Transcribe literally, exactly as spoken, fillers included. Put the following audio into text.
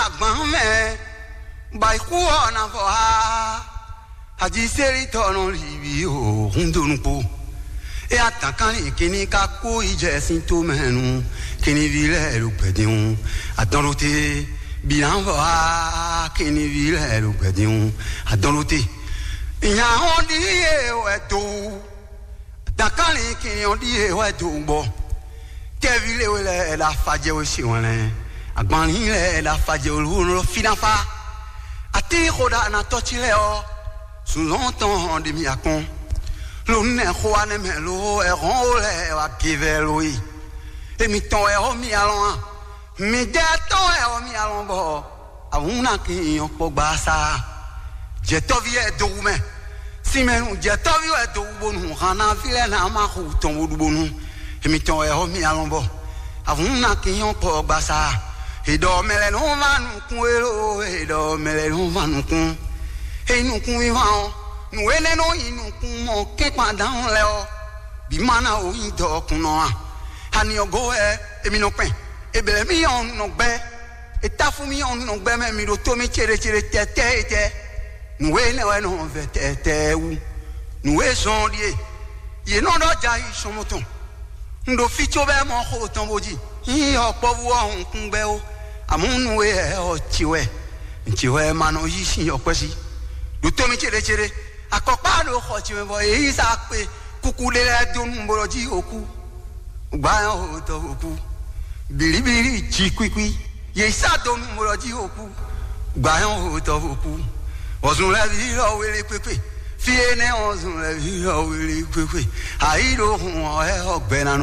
agbame bai kuo na fo ha aji seri tono ribi o hundunpo e atakan kini ka ko ijesin to menu kini vile lu pedin adorote bilan fo ha kini vile lu pedin adorote iya on di e weto atakan kini on di e weto bo ke vile wele la faje o si won agbani le la faje o lo finafa ati khoda na tochile o sous longtemps de mi akon lo ne khoane me lo e ron le wa kiveloi e mi ton e o mi alon mi de ton e o mi alon bo avuna ki yon po gbasa je to vi e do me si me nu je to vi e do bonu hana vile na ma khu ton wo bonu e mi ton e o mi alon bo avuna ki yon po gbasa e do mele no vanu kuelo e do mele no vanu kun e nu kun vi van nu ene no inu kun mo ke pa down le o bi mana o yin do kun no ani ogo e e mi no pen e bele mi on no gbe e ta fu mi on no gbe me mi do to mi chere chere te te te nu ene we no ve te te u nu e son die ye no do ja yi so moton ndo fi cho be mo ko ton boji yi opo wu ohun kun gbe o amunu e o tiwe tiwe mano yi sin opesi do to mi chere chere akopa lo kho tiwe bo yi sa pe kukule le dun boroji oku gba o to oku bilibili ji kwikwi ye sa dun boroji oku gba o to oku ozun la vi lo wele pepe fi ene ozun la vi lo wele pepe ai do hun o e ogbena